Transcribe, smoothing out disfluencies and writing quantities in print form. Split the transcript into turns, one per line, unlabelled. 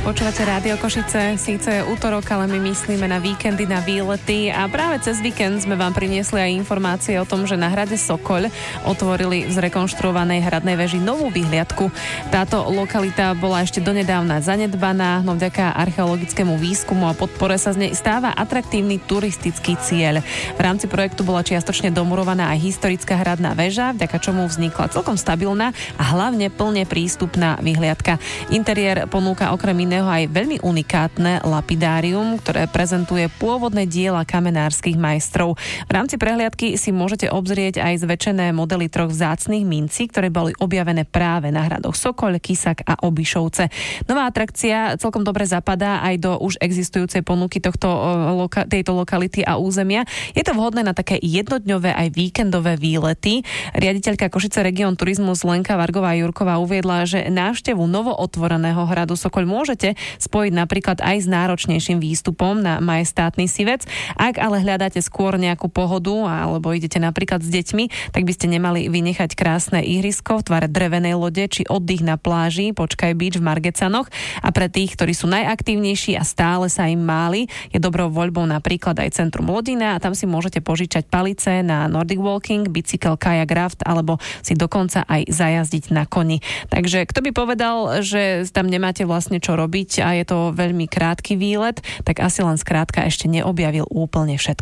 Počúvate Rádio Košice, síce je útorok, ale my myslíme na víkendy, na výlety a práve cez víkend sme vám priniesli aj informácie o tom, že na hrade Sokoľ otvorili v zrekonštruovanej hradnej veži novú vyhliadku. Táto lokalita bola ešte donedávna zanedbaná, no vďaka archeologickému výskumu a podpore sa z nej stáva atraktívny turistický cieľ. V rámci projektu bola čiastočne domurovaná aj historická hradná väža, vďaka čomu vznikla celkom stabilná a hlavne plne prístupná vyhliadka. Interiér ponúka okrem iného aj veľmi unikátne lapidárium, ktoré prezentuje pôvodné diela kamenárskych majstrov. V rámci prehliadky si môžete obzrieť aj zväčšené modely troch vzácnych mincí, ktoré boli objavené práve na hradoch Sokoľ, Kisak a Obišovce. Nová atrakcia celkom dobre zapadá aj do už existujúcej ponuky tejto lokality a územia. Je to vhodné na také jednodňové aj víkendové výlety. Riaditeľka Košice Region Turizmus Lenka Vargová-Jurková uviedla, že návštevu novootvoreného hradu Sokoľ môžete spojiť napríklad aj s náročnejším výstupom na majestátny Sivec. Ak ale hľadáte skôr nejakú pohodu alebo idete napríklad s deťmi, tak by ste nemali vynechať krásne ihrisko v tvare drevenej lode či oddych na pláži Počkaj Beach v Margecanoch. A pre tých, ktorí sú najaktívnejší a stále sa im máli, je dobrou voľbou napríklad aj centrum Lodina a tam si môžete požičať palice na Nordic Walking, bicykel, kajak, raft alebo si dokonca aj zajazdiť na koni. Takže kto by povedal, že tam nemáte vlastne čo robiť a je to veľmi krátky výlet, tak asi len skrátka ešte neobjavil úplne všetko.